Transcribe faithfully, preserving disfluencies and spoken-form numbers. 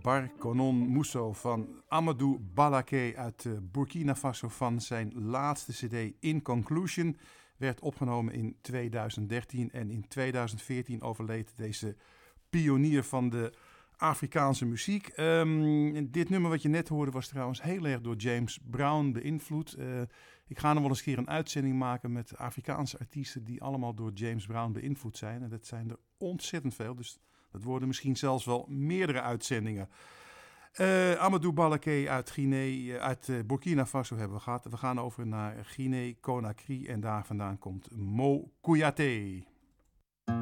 Bar Konon Mousso van Amadou Balaké uit uh, Burkina Faso van zijn laatste cd In Conclusion werd opgenomen in tweeduizend dertien en in tweeduizend veertien overleed deze pionier van de Afrikaanse muziek. Um, dit nummer wat je net hoorde was trouwens heel erg door James Brown beïnvloed. Uh, ik ga nog wel eens een keer een uitzending maken met Afrikaanse artiesten die allemaal door James Brown beïnvloed zijn. En dat zijn er ontzettend veel, dus dat worden misschien zelfs wel meerdere uitzendingen. Uh, Amadou Balaké uit, Guinea, uit uh, Burkina Faso hebben we gehad. We gaan over naar Guinea-Conakry en daar vandaan komt Mo Kouyaté.